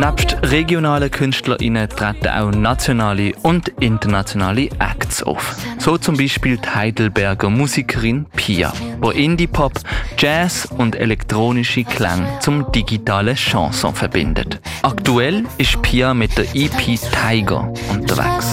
Nebst regionalen KünstlerInnen treten auch nationale und internationale Acts auf. So zum Beispiel die Heidelberger Musikerin Pia, die Indie-Pop, Jazz und elektronische Klänge zum digitalen Chanson verbindet. Aktuell ist Pia mit der EP Tiger unterwegs.